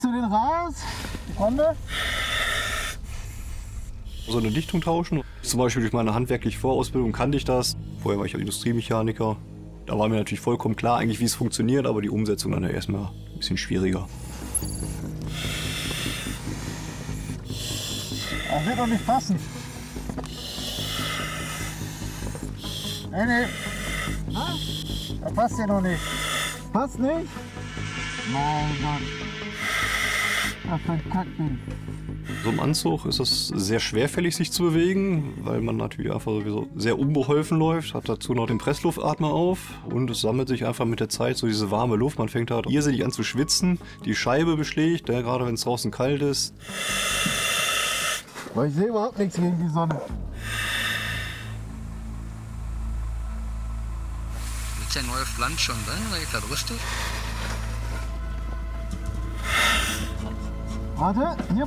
Zu den raus. Sekunde. So eine Dichtung tauschen. Zum Beispiel durch meine handwerkliche Vorausbildung kannte ich das. Vorher war ich Industriemechaniker. Da war mir natürlich vollkommen klar, eigentlich, wie es funktioniert, aber die Umsetzung dann ja erstmal ein bisschen schwieriger. Das wird doch nicht passen. Nee. Das passt hier noch nicht. Passt nicht? Mein Gott. Was für ein Kackding. So im Anzug ist es sehr schwerfällig, sich zu bewegen, weil man natürlich einfach sowieso sehr unbeholfen läuft, hat dazu noch den Pressluftatmer auf und es sammelt sich einfach mit der Zeit so diese warme Luft. Man fängt halt irrsinnig an zu schwitzen, die Scheibe beschlägt, gerade wenn es draußen kalt ist. Aber ich sehe überhaupt nichts gegen die Sonne. Ist der neue Pflanz schon drin oder ist das lustig? Warte, hier.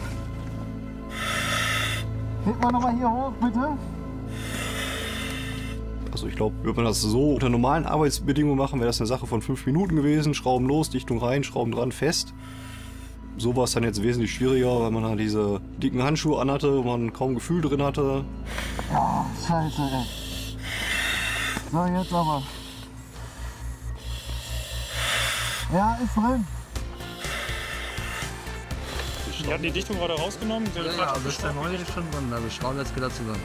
Hebt mal nochmal hier hoch, bitte. Also ich glaube, würde man das so unter normalen Arbeitsbedingungen machen, wäre das eine Sache von 5 Minuten gewesen. Schrauben los, Dichtung rein, Schrauben dran, fest. So war es dann jetzt wesentlich schwieriger, weil man halt diese dicken Handschuhe anhatte, wo man kaum Gefühl drin hatte. Oh, scheiße, ey. So, jetzt aber. Ja, ist drin. Die hatten die Dichtung gerade rausgenommen. Ja, aber ist der neue ist schon drin. Also schrauben jetzt wieder zusammen.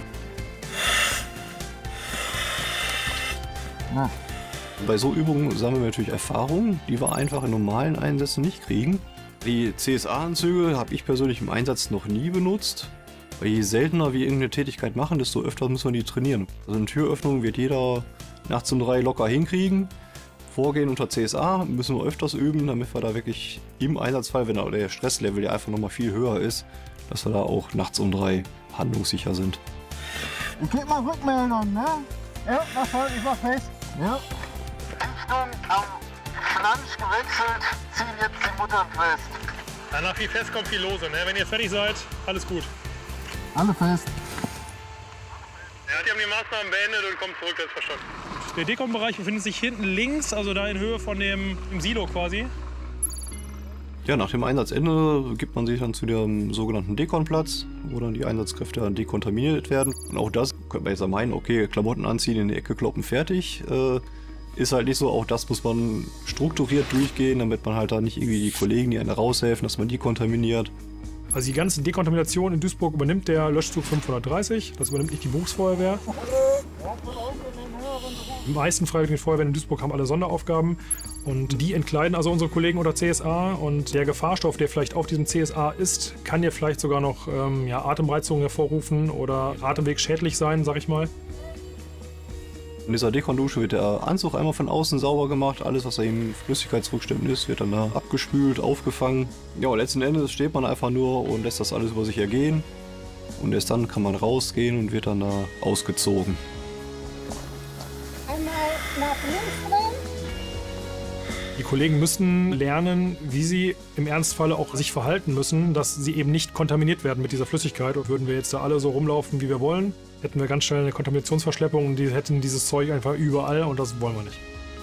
Ja. Bei so Übungen sammeln wir natürlich Erfahrung, die wir einfach in normalen Einsätzen nicht kriegen. Die CSA-Anzüge habe ich persönlich im Einsatz noch nie benutzt. Weil je seltener wir irgendeine Tätigkeit machen, desto öfter müssen wir die trainieren. Also eine Türöffnung wird jeder nachts um 3 locker hinkriegen. Vorgehen unter CSA müssen wir öfters üben, damit wir da wirklich im Einsatzfall, wenn der Stresslevel ja einfach nochmal viel höher ist, dass wir da auch nachts um 3 handlungssicher sind. Ich gebe mal Rückmeldung, ne? Ja, mach voll, ich mach fest. Ja. Dichtung am Flansch gewechselt, ziehen jetzt die Muttern fest. Danach viel fest kommt viel lose. Ne? Wenn ihr fertig seid, alles gut. Alle fest. Ja, die haben die Maßnahmen beendet und kommen zurück, das ist verstanden. Der Dekon-Bereich befindet sich hinten links, also da in Höhe von dem Silo quasi. Ja, nach dem Einsatzende gibt man sich dann zu dem sogenannten Dekonplatz, wo dann die Einsatzkräfte dann dekontaminiert werden. Und auch das könnte man jetzt meinen, okay, Klamotten anziehen, in die Ecke kloppen, fertig. Ist halt nicht so, auch das muss man strukturiert durchgehen, damit man halt da nicht irgendwie die Kollegen, die einem raushelfen, dass man die kontaminiert. Also die ganze Dekontamination in Duisburg übernimmt der Löschzug 530, das übernimmt nicht die Berufsfeuerwehr. Die meisten Freiwilligen Feuerwehren in Duisburg haben alle Sonderaufgaben und die entkleiden also unsere Kollegen unter CSA und der Gefahrstoff, der vielleicht auf diesem CSA ist, kann ja vielleicht sogar noch Atemreizungen hervorrufen oder atemwegsschädlich sein, sag ich mal. In dieser Dekondusche wird der Anzug einmal von außen sauber gemacht. Alles, was da in Flüssigkeitsrückständen ist, wird dann da abgespült, aufgefangen. Ja, letzten Endes steht man einfach nur und lässt das alles über sich ergehen. Und erst dann kann man rausgehen und wird dann da ausgezogen. Einmal nach links drehen. Die Kollegen müssen lernen, wie sie im Ernstfalle auch sich verhalten müssen, dass sie eben nicht kontaminiert werden mit dieser Flüssigkeit. Und würden wir jetzt da alle so rumlaufen, wie wir wollen, hätten wir ganz schnell eine Kontaminationsverschleppung und die hätten dieses Zeug einfach überall und das wollen wir nicht.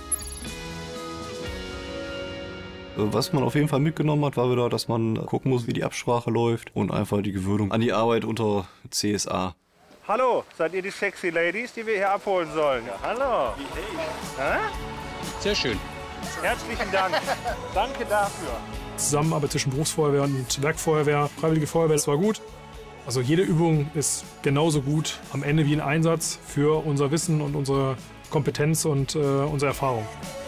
Was man auf jeden Fall mitgenommen hat, war wieder, dass man gucken muss, wie die Absprache läuft und einfach die Gewöhnung an die Arbeit unter CSA. Hallo, seid ihr die sexy Ladies, die wir hier abholen sollen? Ja, hallo. Hä? Sehr schön. Herzlichen Dank. Danke dafür. Zusammenarbeit zwischen Berufsfeuerwehr und Werkfeuerwehr, Freiwillige Feuerwehr, das war gut. Also jede Übung ist genauso gut am Ende wie ein Einsatz für unser Wissen und unsere Kompetenz und unsere Erfahrung.